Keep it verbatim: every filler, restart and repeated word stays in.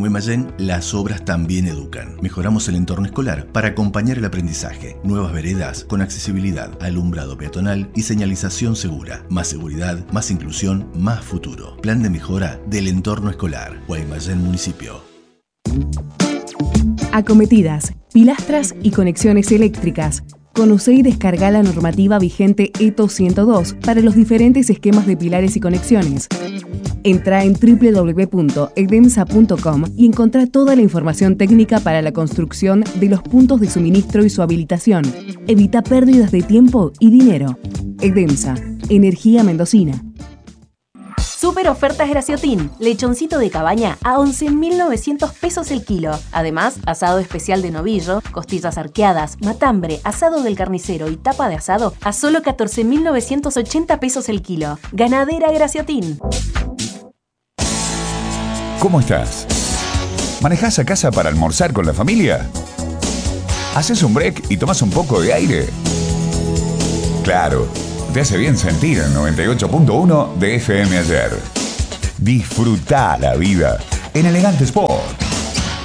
Guaymallén, las obras también educan. Mejoramos el entorno escolar para acompañar el aprendizaje. Nuevas veredas con accesibilidad, alumbrado peatonal y señalización segura. Más seguridad, más inclusión, más futuro. Plan de mejora del entorno escolar. Guaymallén Municipio. Acometidas, pilastras y conexiones eléctricas. Conoce y descarga la normativa vigente E T O ciento dos para los diferentes esquemas de pilares y conexiones. Entra en doble u doble u doble u punto edemsa punto com y encontrá toda la información técnica para la construcción de los puntos de suministro y su habilitación. Evita pérdidas de tiempo y dinero. Edemsa, energía mendocina. Super ofertas Graciotín. Lechoncito de cabaña a once mil novecientos pesos el kilo. Además, asado especial de novillo, costillas arqueadas, matambre, asado del carnicero y tapa de asado a solo catorce mil novecientos ochenta pesos el kilo. Ganadera Graciotín. ¿Cómo estás? ¿Manejás a casa para almorzar con la familia? ¿Haces un break y tomas un poco de aire? Claro. Te hace bien sentir el noventa y ocho punto uno de F M Ayer. Disfruta la vida en Elegante Sport.